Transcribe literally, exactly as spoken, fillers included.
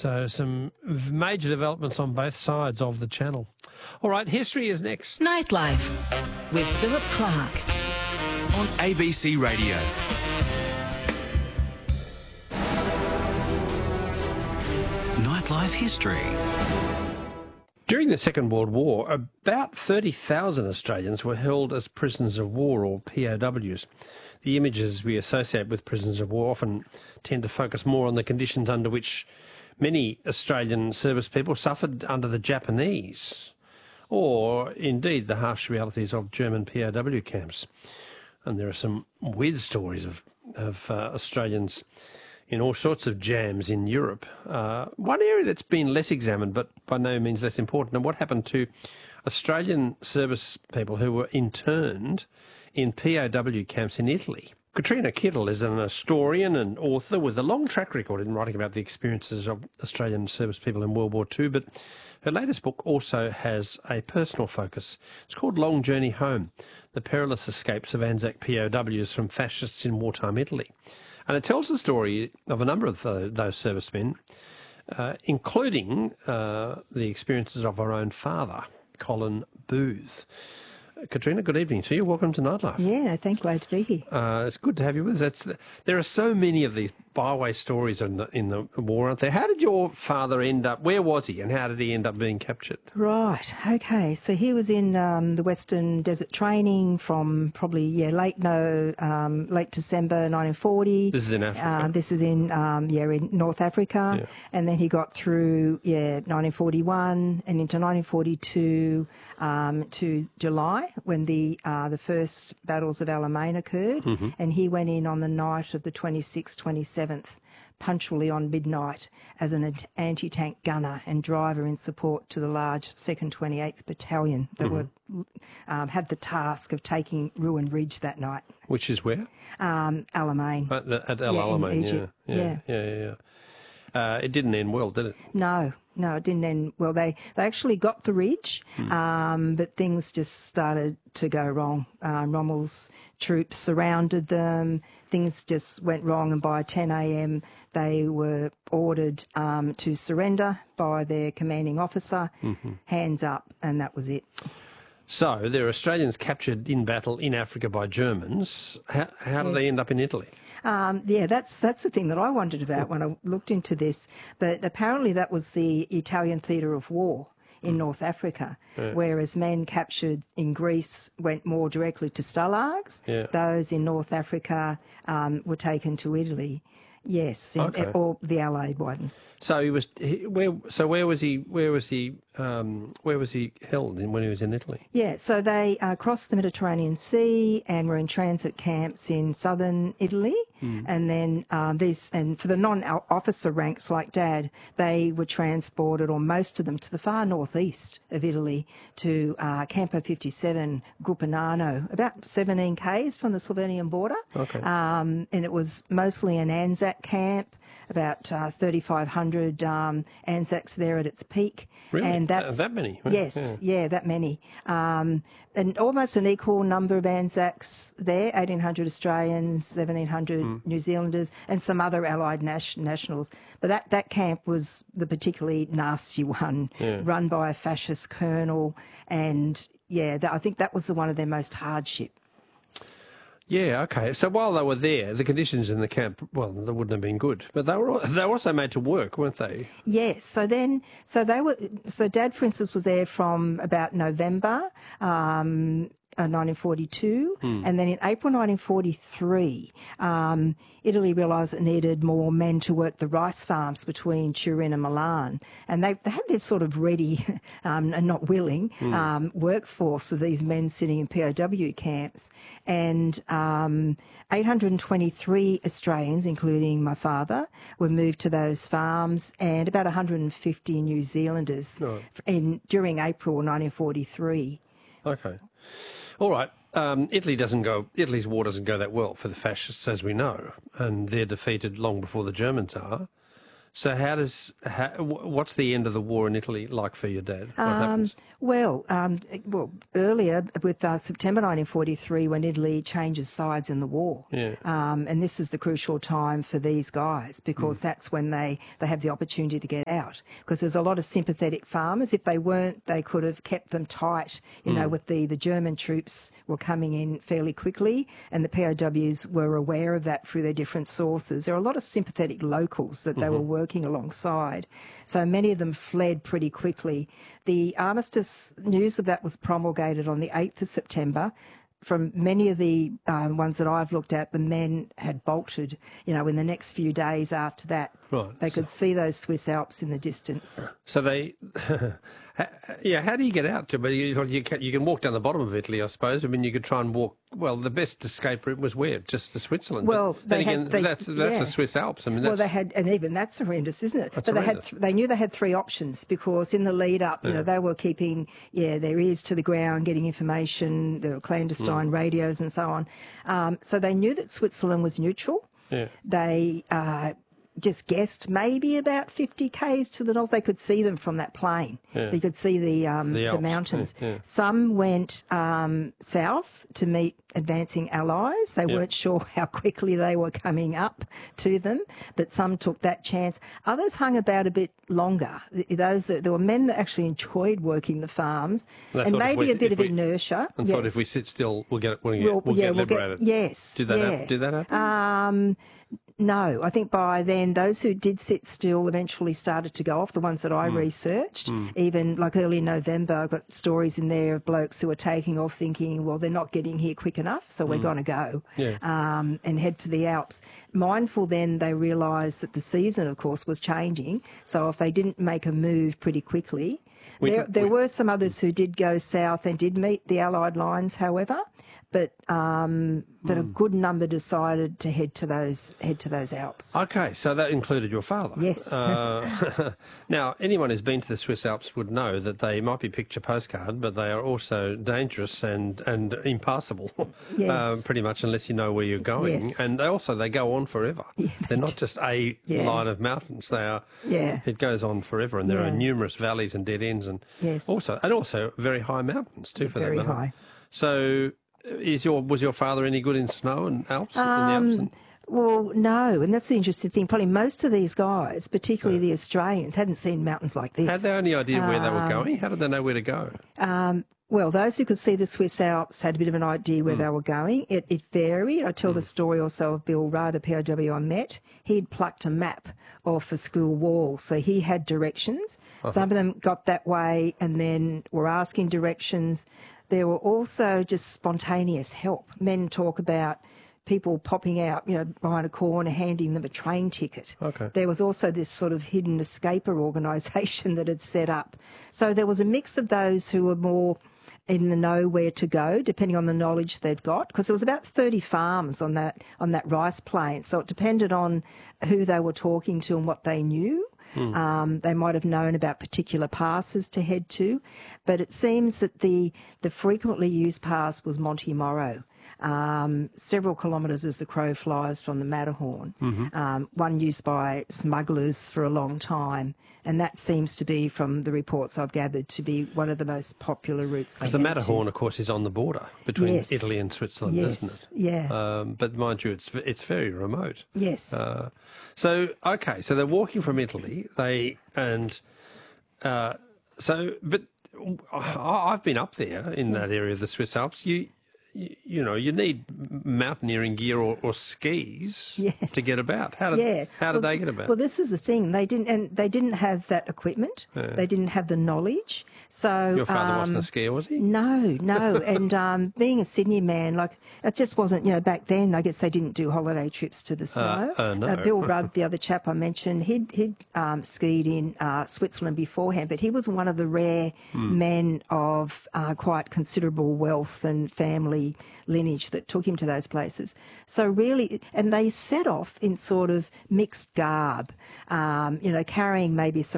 So some v- major developments on both sides of the channel. All right, history is next. Nightlife with Philip Clark on A B C Radio. Nightlife history. During the Second World War, about thirty thousand Australians were held as prisoners of war, or P O Ws. The images we associate with prisoners of war often tend to focus more on the conditions under which many Australian service people suffered under the Japanese, or indeed the harsh realities of German P O W camps. And there are some weird stories of, of uh, Australians in all sorts of jams in Europe. Uh, one area that's been less examined, but by no means less important, and what happened to Australian service people who were interned in P O W camps in Italy. Katrina Kittle is an historian and author with a long track record in writing about the experiences of Australian service people in World War Two, but her latest book also has a personal focus. It's called Long Journey Home, The Perilous Escapes of Anzac P O Ws from Fascists in Wartime Italy. And it tells the story of a number of the, those servicemen, uh, including uh, the experiences of our own father, Colin Booth. Katrina, good evening to you. Welcome to Nightlife. Yeah, no, thank you. Glad to be here. Uh, it's good to have you with us. That's the, there are so many of these byway stories in the, in the war, aren't there? How did your father end up, where was he, and how did he end up being captured? Right, okay. So he was in um, the Western Desert Training from probably, yeah, late, no, um, late December nineteen forty. This is in Africa? Uh, this is in, um, yeah, in North Africa. Yeah. And then he got through, yeah, nineteen forty-one and into nineteen forty-two um, to July, when the uh, the first battles of Alamein occurred, mm-hmm. and he went in on the night of the twenty-sixth, twenty-seventh, punctually on midnight, as an anti-tank gunner and driver in support to the large second twenty-eighth Battalion that mm-hmm. were um, had the task of taking Ruin Ridge that night. Which is where? Um, Alamein. At, at El yeah, Alamein, yeah, yeah, yeah, yeah, yeah. yeah. Uh, it didn't end well, did it? No, no, it didn't end well. They they actually got the ridge, mm. um, but things just started to go wrong. Uh, Rommel's troops surrounded them. Things just went wrong, and by ten a m they were ordered um, to surrender by their commanding officer. Mm-hmm. Hands up, and that was it. So there are Australians captured in battle in Africa by Germans. How, how did Yes. they end up in Italy? Um, yeah, that's that's the thing that I wondered about when I looked into this. But apparently that was the Italian theatre of war in North Africa, Yeah. whereas men captured in Greece went more directly to stalags. Yeah. Those in North Africa um, were taken to Italy. Yes, in, Okay. or the Allied ones. So he was he, where? So where was he? Where was he? Um, where was he held in, when he was in Italy? Yeah, so they uh, crossed the Mediterranean Sea and were in transit camps in southern Italy. Mm. And then um, these, and for the non-officer ranks like Dad, they were transported, or most of them, to the far northeast of Italy, to uh, Campo fifty-seven, Gruppinano, about seventeen k's from the Slovenian border. Okay. Um, and it was mostly an Anzac camp, about uh, thirty-five hundred um, Anzacs there at its peak. Really? And that's, Uh, that many? Yes, Yeah. yeah, that many. Um, and almost an equal number of Anzacs there, eighteen hundred Australians, seventeen hundred Mm. New Zealanders, and some other Allied nas- nationals. But that, that camp was the particularly nasty one, Yeah. run by a fascist colonel. And, yeah, that, I think that was the one of their most hardship. Yeah, okay. So while they were there, the conditions in the camp, well, they wouldn't have been good. But they were they were also made to work, weren't they? Yes. So then, so they were, so Dad, for instance, was there from about November, um, uh, nineteen forty-two, Hmm. and then in April nineteen forty-three, um, Italy realised it needed more men to work the rice farms between Turin and Milan, and they, they had this sort of ready um, and not willing Hmm. um, workforce of these men sitting in P O W camps, and um, eight hundred twenty-three Australians, including my father, were moved to those farms, and about one hundred fifty New Zealanders Right. in during April nineteen forty-three. Okay. All right. Um, Italy doesn't go. Italy's war doesn't go that well for the fascists, as we know, and they're defeated long before the Germans are. So how does how, wh- what's the end of the war in Italy like for your dad? What Um, happens? well, um, well, earlier with uh, September nineteen forty-three, when Italy changes sides in the war, Yeah. um, and this is the crucial time for these guys because Mm. that's when they, they have the opportunity to get out. Because there's a lot of sympathetic farmers. If they weren't, they could have kept them tight. You know, Mm. with the the German troops were coming in fairly quickly, and the P O Ws were aware of that through their different sources. There are a lot of sympathetic locals that they Mm-hmm. were working alongside. So many of them fled pretty quickly. The armistice news of that was promulgated on the eighth of September. From many of the um, ones that I've looked at, the men had bolted, you know, in the next few days after that. Right, They so- could see those Swiss Alps in the distance. So they, yeah. How do you get out to? But you, you can you can walk down the bottom of Italy, I suppose. I mean, you could try and walk. Well, the best escape route was where? Just to Switzerland. Well, but then they had again, these- that's that's yeah. the Swiss Alps. I mean, Well, that's, they had, and even that's horrendous, isn't it? That's but they had, horrendous. th- they knew they had three options because in the lead up, you know, they were keeping, yeah, their ears to the ground, getting information, there were clandestine Mm. radios and so on. Um, so they knew that Switzerland was neutral. Yeah. They uh, just guessed maybe about fifty k's to the north. They could see them from that plain. Yeah. They could see the um, The the, Alps, mountains. yeah, yeah. Some went um, south to meet advancing allies. They Yeah. weren't sure how quickly they were coming up to them, but some took that chance. Others hung about a bit longer. Th- Those that, there were men that actually enjoyed working the farms, They and thought if maybe we- a bit if of we- inertia. and yeah. thought if we sit still, we'll get we'll get, We'll- we'll yeah, get we'll get- liberated. yes, Did that yeah. hap- did that happen? Um, no, I think by then those who did sit still eventually started to go off, the ones that I Hmm. researched. Even like early November, I've got stories in there of blokes who were taking off thinking, well, they're not getting here quick enough, so we're going to go Hmm. Yeah. um, and head for the Alps. Mindful then they realised that the season, of course, was changing, so if they didn't make a move pretty quickly, We there, can- there we- were some others who did go south and did meet the Allied lines, however, but um, but Hmm. a good number decided to head to those head to those Alps. Okay, so that included your father. Yes. Uh, now, anyone who's been to the Swiss Alps would know that they might be picture postcard, but they are also dangerous and and impassable. Yes. uh, pretty much, unless you know where you're going. Yes. And they also they go on forever. Yeah, They're not just a Yeah. line of mountains. They are. Yeah. It goes on forever, and there are Yeah. numerous valleys and dead ends, and Yes. also and also very high mountains too. For Very that matter. high. So, is your was your father any good in snow and Alps in the Um, Alps? And, Well, no, and that's the interesting thing. Probably most of these guys, particularly the Australians, hadn't seen mountains like this. had they any idea where they were Um, going? How did they know where to go? Um, well, those who could see the Swiss Alps had a bit of an idea Hmm. where they were going. It, it varied. I tell the story also of Bill Rudd, a P O W I met. He'd plucked a map off a school wall, so he had directions. Uh-huh. Some of them got that way and then were asking directions. There were also just spontaneous help. Men talk about people popping out, you know, behind a corner, handing them a train ticket. Okay. There was also this sort of hidden escaper organisation that had set up. So there was a mix of those who were more in the know where to go, depending on the knowledge they'd got, because there was about thirty farms on that on that rice plain. So it depended on who they were talking to and what they knew. Um, they might have known about particular passes to head to, but it seems that the the frequently used pass was Monte Moro, um, several kilometres as the crow flies from the Matterhorn. Um, one used by smugglers for a long time, and that seems to be, from the reports I've gathered, to be one of the most popular routes. they Because the head Matterhorn, to. of course, is on the border between Yes. Italy and Switzerland, Yes, isn't it? yeah. Um, but mind you, it's it's very remote. Yes. Uh, so okay, so they're walking from Italy. They and uh, so, but I, I've been up there in that area of the Swiss Alps. You. You, you know, you need mountaineering gear or, or skis Yes. to get about. How did Yeah. how did Well- they get about? Well, this is the thing. They didn't, and they didn't have that equipment. They didn't have the knowledge. So Your father wasn't a um, skier, was he? No, no. and um, being a Sydney man, like, it just wasn't, you know, back then, I guess they didn't do holiday trips to the snow. uh, no. Bill Rudd, the other chap I mentioned, he'd, he'd um, skied in uh, Switzerland beforehand, but he was one of the rare Hmm. men of uh, quite considerable wealth and family lineage that took him to those places. So really, and they set off in sort of mixed garb, um, you know, carrying maybe some